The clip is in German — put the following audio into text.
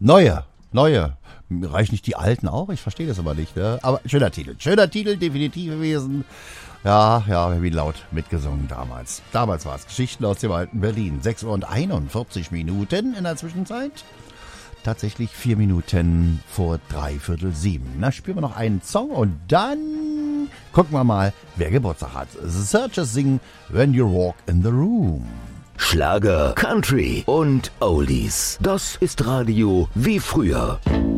Neue. Reichen nicht die alten auch? Ich verstehe das aber nicht. Ne? Aber schöner Titel, definitiv gewesen. Ja, wie laut mitgesungen damals. Damals war es Geschichten aus dem alten Berlin. 6 Uhr und 41 Minuten in der Zwischenzeit. Tatsächlich 4 Minuten vor 6:45. Na, spielen wir noch einen Song und dann gucken wir mal, wer Geburtstag hat. The Searchers singen When You Walk in the Room. Schlager, Country und Oldies. Das ist Radio wie früher.